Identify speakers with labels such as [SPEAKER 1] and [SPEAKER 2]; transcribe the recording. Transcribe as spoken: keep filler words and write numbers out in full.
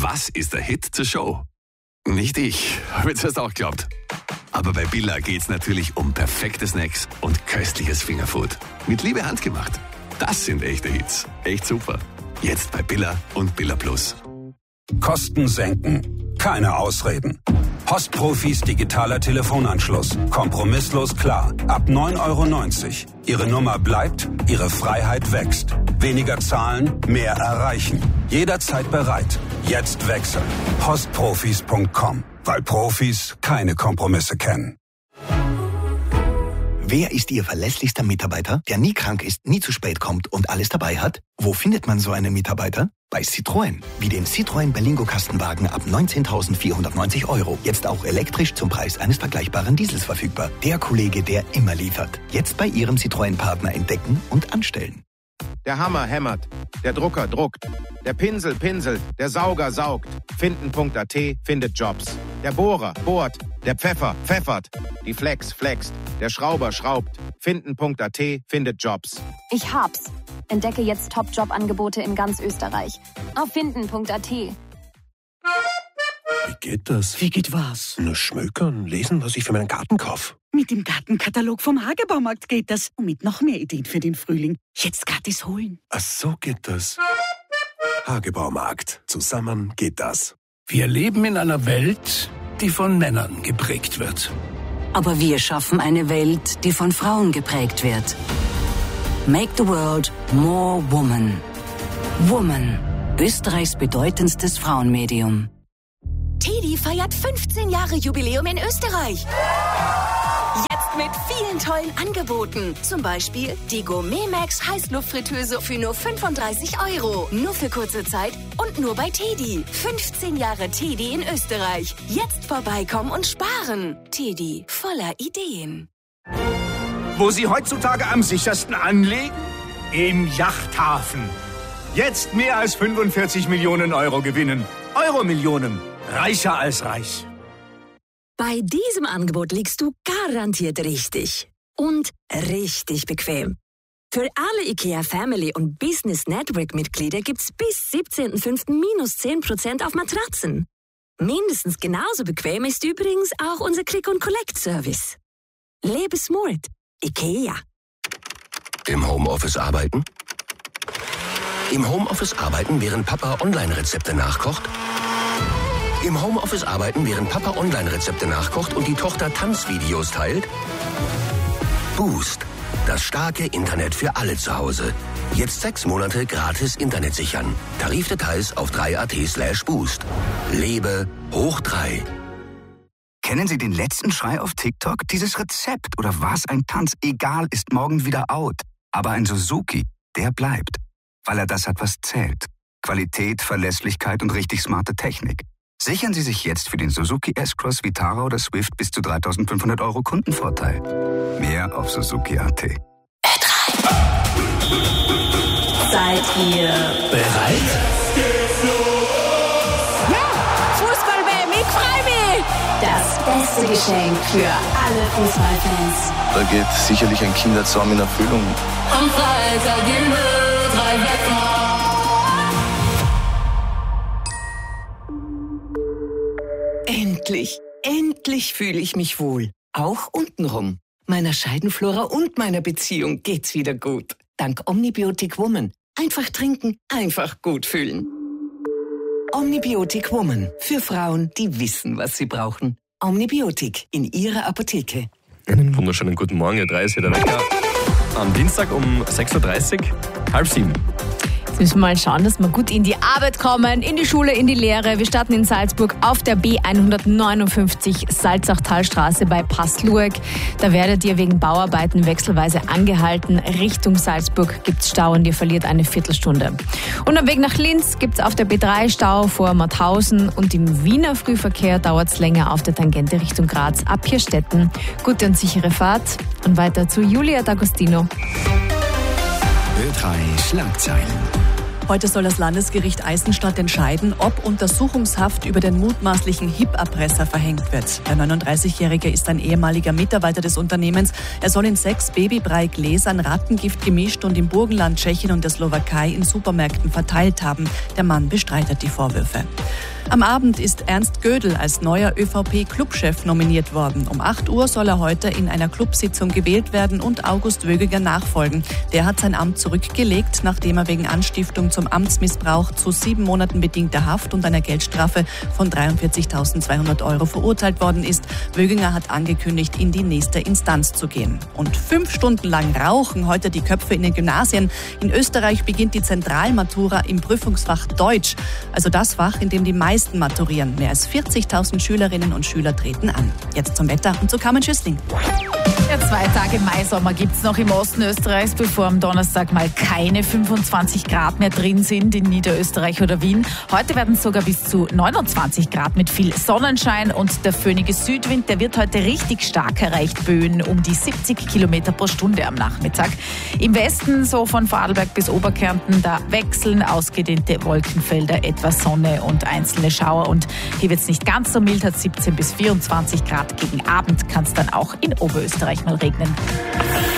[SPEAKER 1] Was ist der Hit zur Show? Nicht ich, habe jetzt erst auch geglaubt. Aber bei Billa geht's natürlich um perfekte Snacks und köstliches Fingerfood. Mit Liebe handgemacht. Das sind echte Hits. Echt super. Jetzt bei Billa und Billa Plus.
[SPEAKER 2] Kosten senken. Keine Ausreden. Postprofis digitaler Telefonanschluss. Kompromisslos klar. Ab neun Euro neunzig. Ihre Nummer bleibt, Ihre Freiheit wächst. Weniger zahlen, mehr erreichen. Jederzeit bereit. Jetzt wechseln. Postprofis punkt com. Weil Profis keine Kompromisse kennen.
[SPEAKER 3] Wer ist Ihr verlässlichster Mitarbeiter, der nie krank ist, nie zu spät kommt und alles dabei hat? Wo findet man so einen Mitarbeiter? Bei Citroën. Wie den Citroën Berlingo Kastenwagen ab neunzehntausendvierhundertneunzig Euro. Jetzt auch elektrisch zum Preis eines vergleichbaren Diesels verfügbar. Der Kollege, der immer liefert. Jetzt bei Ihrem Citroën-Partner entdecken und anstellen.
[SPEAKER 4] Der Hammer hämmert, der Drucker druckt, der Pinsel pinselt, der Sauger saugt. Finden punkt a t findet Jobs. Der Bohrer bohrt, der Pfeffer pfeffert, die Flex flext, der Schrauber schraubt. Finden punkt a t findet Jobs.
[SPEAKER 5] Ich hab's. Entdecke jetzt Top-Jobangebote in ganz Österreich. Auf finden punkt a t.
[SPEAKER 6] Wie geht das?
[SPEAKER 7] Wie geht was?
[SPEAKER 6] Nur schmökern, lesen, was ich für meinen Garten kaufe.
[SPEAKER 7] Mit dem Gartenkatalog vom Hagebaumarkt geht das. Und mit noch mehr Ideen für den Frühling. Jetzt gratis holen.
[SPEAKER 6] Ach, so geht das. Hagebaumarkt. Zusammen geht das.
[SPEAKER 8] Wir leben in einer Welt, die von Männern geprägt wird.
[SPEAKER 9] Aber wir schaffen eine Welt, die von Frauen geprägt wird. Make the world more woman. Woman. Österreichs bedeutendstes Frauenmedium.
[SPEAKER 10] Teddy feiert fünfzehn Jahre Jubiläum in Österreich. Jetzt mit vielen tollen Angeboten. Zum Beispiel die Gourmet Max Heißluftfritteuse für nur fünfunddreißig Euro. Nur für kurze Zeit und nur bei Teddy. fünfzehn Jahre Teddy in Österreich. Jetzt vorbeikommen und sparen. Teddy, voller Ideen.
[SPEAKER 11] Wo Sie heutzutage am sichersten anlegen? Im Yachthafen. Jetzt mehr als fünfundvierzig Millionen Euro gewinnen. Euro-Millionen. Reicher als reich.
[SPEAKER 10] Bei diesem Angebot liegst du garantiert richtig. Und richtig bequem. Für alle IKEA Family und Business Network Mitglieder gibt's bis siebzehnten fünften minus zehn Prozent auf Matratzen. Mindestens genauso bequem ist übrigens auch unser Click-and-Collect-Service. Lebe smart. IKEA.
[SPEAKER 12] Im Homeoffice arbeiten? Im Homeoffice arbeiten, während Papa Online-Rezepte nachkocht? Im Homeoffice arbeiten, während Papa Online-Rezepte nachkocht und die Tochter Tanzvideos teilt? Boost. Das starke Internet für alle zu Hause. Jetzt sechs Monate gratis Internet sichern. Tarifdetails auf drei punkt a t slash boost. Lebe hoch drei.
[SPEAKER 13] Kennen Sie den letzten Schrei auf TikTok? Dieses Rezept oder was ein Tanz, egal, ist morgen wieder out. Aber ein Suzuki, der bleibt. Weil er das hat, was zählt. Qualität, Verlässlichkeit und richtig smarte Technik. Sichern Sie sich jetzt für den Suzuki S-Cross, Vitara oder Swift bis zu dreitausendfünfhundert Euro Kundenvorteil. Mehr auf Suzuki punkt a t.
[SPEAKER 14] Seid ihr
[SPEAKER 8] bereit?
[SPEAKER 14] Ja! Fußball-W M, ich freu mich! Das beste Geschenk für alle Fußballfans.
[SPEAKER 15] Da geht sicherlich ein Kindertraum in Erfüllung.
[SPEAKER 14] Am Freitag gehen wir drei Wetter.
[SPEAKER 16] Endlich, endlich fühle ich mich wohl. Auch untenrum. Meiner Scheidenflora und meiner Beziehung geht's wieder gut. Dank Omnibiotic Woman. Einfach trinken, einfach gut fühlen. Omnibiotic Woman. Für Frauen, die wissen, was sie brauchen. Omnibiotic in ihrer Apotheke.
[SPEAKER 17] Einen wunderschönen guten Morgen, ihr drei, ist hier der Wecker. Am Dienstag um sechs Uhr dreißig, halb sieben.
[SPEAKER 18] Jetzt müssen wir mal schauen, dass wir gut in die Arbeit kommen, in die Schule, in die Lehre. Wir starten in Salzburg auf der B hundertneunundfünfzig Salzachtalstraße bei Passlueck. Da werdet ihr wegen Bauarbeiten wechselweise angehalten. Richtung Salzburg gibt's Stau und ihr verliert eine Viertelstunde. Und am Weg nach Linz gibt's auf der B drei Stau vor Mauthausen und im Wiener Frühverkehr dauert's länger auf der Tangente Richtung Graz ab Hirstetten. Gute und sichere Fahrt und weiter zu Julia D'Agostino.
[SPEAKER 19] Ö drei Schlagzeilen. Heute soll das Landesgericht Eisenstadt entscheiden, ob Untersuchungshaft über den mutmaßlichen H I P-Erpresser verhängt wird. Der neununddreißigjährige ist ein ehemaliger Mitarbeiter des Unternehmens. Er soll in sechs Babybrei-Gläsern Rattengift gemischt und im Burgenland, Tschechien und der Slowakei in Supermärkten verteilt haben. Der Mann bestreitet die Vorwürfe. Am Abend ist Ernst Gödel als neuer ÖVP-Clubchef nominiert worden. Um acht Uhr soll er heute in einer Clubsitzung gewählt werden und August Wöginger nachfolgen. Der hat sein Amt zurückgelegt, nachdem er wegen Anstiftung zum Amtsmissbrauch zu sieben Monaten bedingter Haft und einer Geldstrafe von dreiundvierzigtausendzweihundert Euro verurteilt worden ist. Wöginger hat angekündigt, in die nächste Instanz zu gehen. Und fünf Stunden lang rauchen heute die Köpfe in den Gymnasien. In Österreich beginnt die Zentralmatura im Prüfungsfach Deutsch, also das Fach, in dem die meisten maturieren. Mehr als vierzigtausend Schülerinnen und Schüler treten an. Jetzt zum Wetter und zu Carmen Schüssling.
[SPEAKER 18] Ja, zwei Tage Maisommer gibt es noch im Osten Österreichs, bevor am Donnerstag mal keine fünfundzwanzig Grad mehr drin sind in Niederösterreich oder Wien. Heute werden es sogar bis zu neunundzwanzig Grad mit viel Sonnenschein und der föhnige Südwind, der wird heute richtig stark erreicht. Böen um die siebzig Kilometer pro Stunde am Nachmittag. Im Westen, so von Vorarlberg bis Oberkärnten, da wechseln ausgedehnte Wolkenfelder, etwas Sonne und einzelne Schauer. Und hier wird es nicht ganz so mild, hat siebzehn bis vierundzwanzig Grad. Gegen Abend kann es dann auch in Oberösterreich mal regnen.